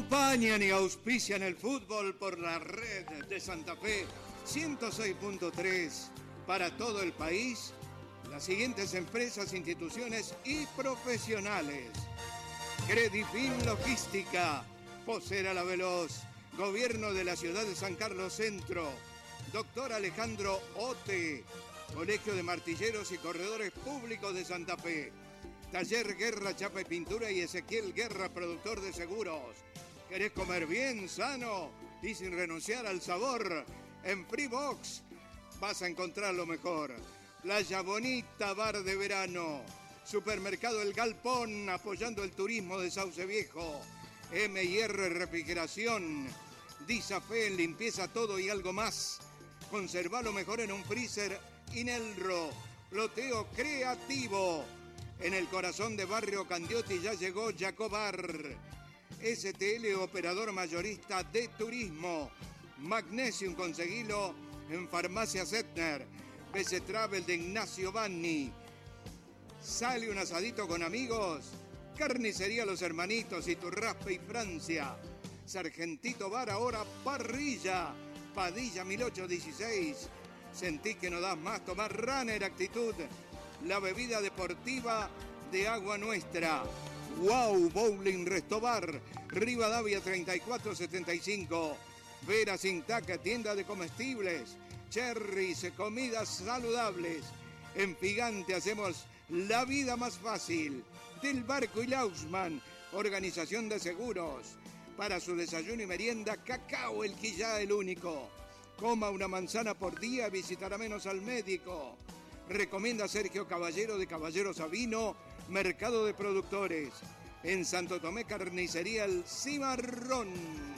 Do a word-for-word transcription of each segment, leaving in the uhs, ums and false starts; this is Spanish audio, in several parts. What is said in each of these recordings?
Acompañan y auspician el fútbol por la red de Santa Fe ciento seis punto tres para todo el país. Las siguientes empresas, instituciones y profesionales: Credifin Logística, Posera La Veloz, Gobierno de la Ciudad de San Carlos Centro, Doctor Alejandro Ote, Colegio de Martilleros y Corredores Públicos de Santa Fe, Taller Guerra Chapa y Pintura y Ezequiel Guerra, productor de seguros. ¿Querés comer bien, sano y sin renunciar al sabor? En Freebox vas a encontrar lo mejor. Playa Bonita, bar de verano. Supermercado El Galpón, apoyando el turismo de Sauce Viejo. M y R Refrigeración. Disafe, limpieza todo y algo más. Conservalo mejor en un freezer Inelro. Ploteo creativo. En el corazón de Barrio Candioti ya llegó Jacobar. S T L, operador mayorista de turismo. Magnesium, conseguilo en Farmacia Setner. B C Travel de Ignacio Vanni. Sale un asadito con amigos. Carnicería Los Hermanitos, Iturraspe y Francia. Sargentito Bar, ahora parrilla. Padilla mil ochocientos dieciséis. Sentí que no das más, tomar Runner Actitud. La bebida deportiva de Agua Nuestra. Wow Bowling Restobar, Rivadavia treinta y cuatro setenta y cinco. Vera Sintaca, tienda de comestibles. Cherries, comidas saludables. En Gigante hacemos la vida más fácil. Del Barco y Lausman, organización de seguros. Para su desayuno y merienda, Cacao El Quillá, el único. Coma una manzana por día, visitará menos al médico. Recomienda Sergio Caballero de Caballero Sabino, Mercado de Productores. En Santo Tomé, Carnicería El Cimarrón.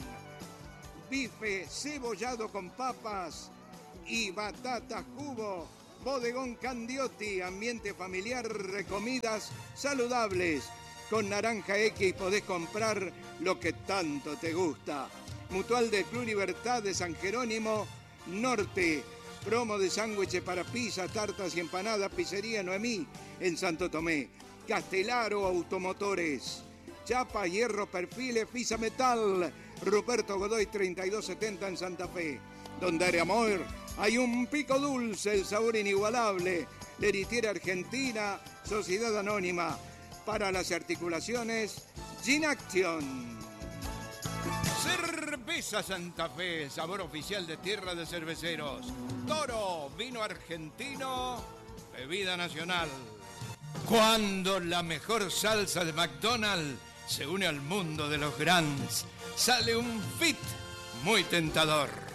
Bife cebollado con papas y batatas cubo. Bodegón Candioti, ambiente familiar, comidas saludables. Con Naranja X podés comprar lo que tanto te gusta. Mutual de Club Libertad de San Jerónimo Norte. Promo de sándwiches para pizza, tartas y empanadas, Pizzería Noemí en Santo Tomé. Castelaro Automotores. Chapa, hierro, perfiles, pizza metal. Ruperto Godoy treinta y dos setenta en Santa Fe. Donde hay amor, hay un pico dulce, el sabor inigualable. Leritiera Argentina, Sociedad Anónima. Para las articulaciones, Gin Action. Cerveza Santa Fe, sabor oficial de Tierra de Cerveceros. Toro, vino argentino, bebida nacional. Cuando la mejor salsa de McDonald's se une al mundo de los Grands, sale un fit muy tentador.